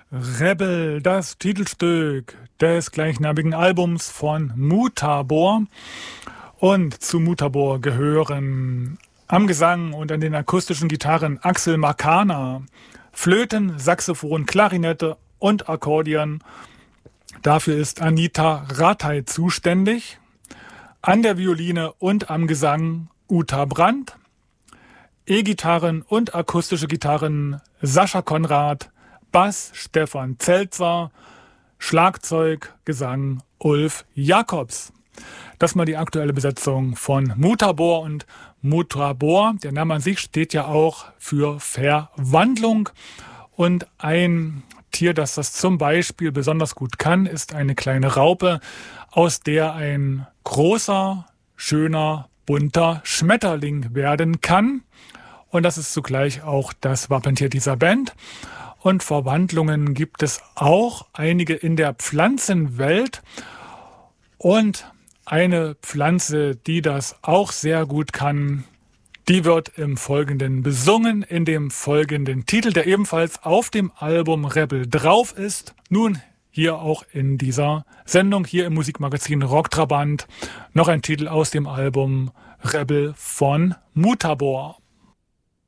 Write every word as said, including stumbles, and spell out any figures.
Rebel, das Titelstück des gleichnamigen Albums von Mutabor. Und zu Mutabor gehören am Gesang und an den akustischen Gitarren Axel Makana, Flöten, Saxophon, Klarinette und Akkordeon. Dafür ist Anita Rathai zuständig. An der Violine und am Gesang Uta Brandt. E-Gitarren und akustische Gitarren Sascha Konrad, Bass Stefan Zeltzer, Schlagzeug, Gesang Ulf Jakobs. Das mal die aktuelle Besetzung von Mutabor. Und Mutabor, der Name an sich steht ja auch für Verwandlung. Und ein Tier, das das zum Beispiel besonders gut kann, ist eine kleine Raupe, aus der ein großer, schöner, bunter Schmetterling werden kann. Und das ist zugleich auch das Wappentier dieser Band. Und Verwandlungen gibt es auch einige in der Pflanzenwelt. Und eine Pflanze, die das auch sehr gut kann, die wird im Folgenden besungen, in dem folgenden Titel, der ebenfalls auf dem Album Rebel drauf ist. Nun hier auch in dieser Sendung, hier im Musikmagazin Rocktrabant, noch ein Titel aus dem Album Rebel von Mutabor.